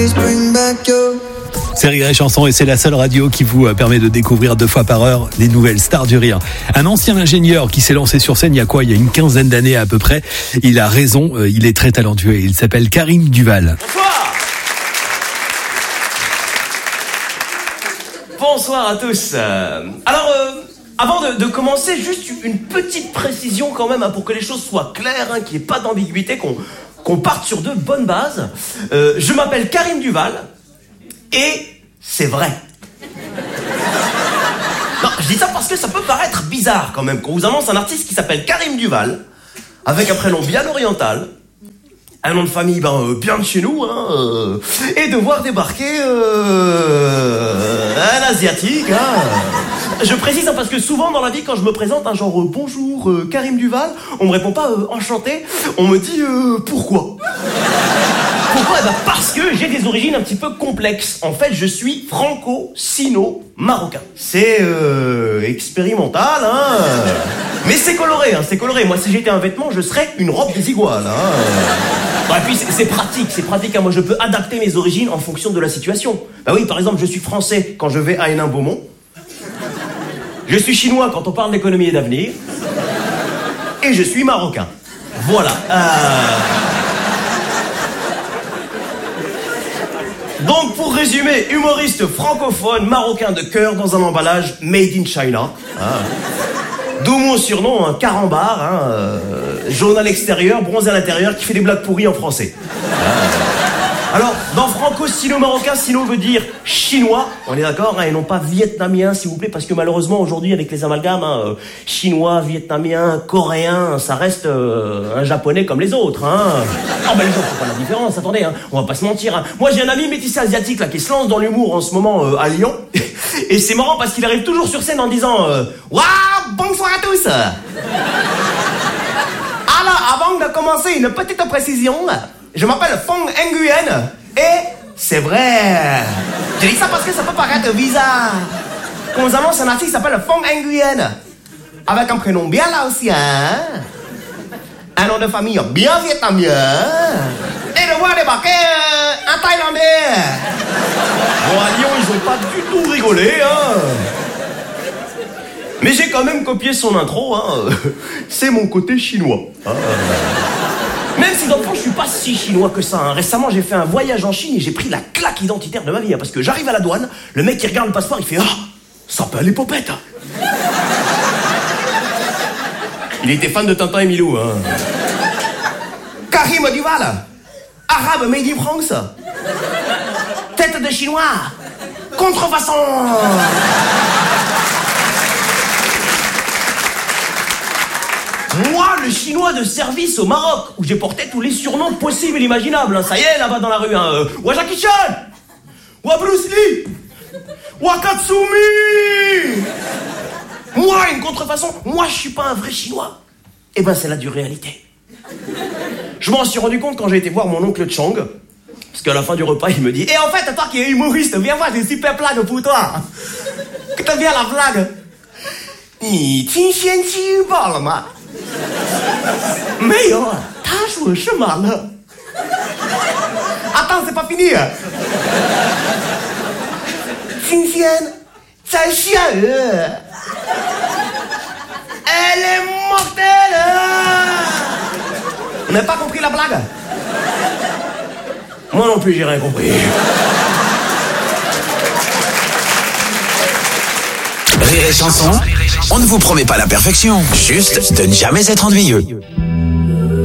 C'est Rire et Chanson et c'est la seule radio qui vous permet de découvrir 2 fois par heure les nouvelles stars du rire. Un ancien ingénieur qui s'est lancé sur scène il y a une quinzaine d'années à peu près. Il a raison, il est très talentueux. Il s'appelle Karim Duval. Bonsoir à tous. Avant de commencer, juste une petite précision quand même pour que les choses soient claires, qu'il n'y ait pas d'ambiguïté, qu'on parte sur de bonnes bases. Je m'appelle Karim Duval et c'est vrai. Non, je dis ça parce que ça peut paraître bizarre quand même qu'on vous annonce un artiste qui s'appelle Karim Duval avec un prénom bien oriental, un nom de famille bien de chez nous, et de voir débarquer un asiatique. Je précise parce que souvent dans la vie quand je me présente, genre bonjour Karim Duval, on me répond pas enchanté, on me dit pourquoi. Pourquoi ? Parce que j'ai des origines un petit peu complexes. En fait, je suis franco-sino-marocain. C'est expérimental, mais c'est coloré, c'est coloré. Moi, si j'étais un vêtement, je serais une robe des iguales, Et puis c'est pratique, Moi, je peux adapter mes origines en fonction de la situation. Bah oui, par exemple, je suis français quand je vais à Hénin-Beaumont. Je suis chinois quand on parle d'économie et d'avenir. Et je suis marocain. Voilà. Donc, pour résumer, humoriste francophone marocain de cœur dans un emballage made in China. D'où mon surnom, un carambar, jaune à l'extérieur, bronzé à l'intérieur, qui fait des blagues pourries en français. Alors, dans franco-sino-marocain, sino veut dire chinois, on est d'accord, et non pas vietnamien, s'il vous plaît, parce que malheureusement, aujourd'hui, avec les amalgames, chinois, vietnamien, coréen, ça reste un japonais comme les autres, mais les autres, c'est pas la différence, attendez, on va pas se mentir, Moi, j'ai un ami métissé asiatique, là, qui se lance dans l'humour en ce moment à Lyon, et c'est marrant parce qu'il arrive toujours sur scène en disant waouh, bonsoir à tous. Alors, avant de commencer, une petite précision. Je m'appelle Fong Nguyen et c'est vrai. Je dis ça parce que ça peut paraître bizarre. Qu'on nous annonce un artiste qui s'appelle Fong Nguyen. Avec un prénom bien laotien. Un nom de famille bien vietnamien. Et de voir débarquer un Thaïlandais. Bon, à Lyon, ils ont pas du tout rigolé, Mais j'ai quand même copié son intro, C'est mon côté chinois. Même si dans le fond, je suis pas si chinois que ça. Récemment, j'ai fait un voyage en Chine et j'ai pris la claque identitaire de ma vie. Parce que j'arrive à la douane, le mec qui regarde le passeport, il fait « Ah, ça peut aller popette !» Il était fan de Tintin et Milou. Karim Duval, arabe made in France, tête de chinois, contrefaçon. Moi, le chinois de service au Maroc, où j'ai porté tous les surnoms possibles et imaginables. Ça y est, là-bas dans la rue. Wa Jackie Chan, Wa Bruce Lee, Wa Katsumi. Moi, une contrefaçon. Moi, je suis pas un vrai chinois. Eh ben, c'est la dure réalité. Je m'en suis rendu compte quand j'ai été voir mon oncle Chang. Parce qu'à la fin du repas, il me dit « Et en fait, toi qui es humoriste, viens voir des super blagues pour toi. Que t'aimes bien la blague. Ni tin xian qi ba le ma? 没有啊，他说什么了 Attends, c'est pas fini. 今天在下雨 Elle est mortelle. On n'a pas compris la blague? Moi non plus, j'ai rien compris. Rire et Chanson, on ne vous promet pas la perfection, juste de ne jamais être ennuyeux.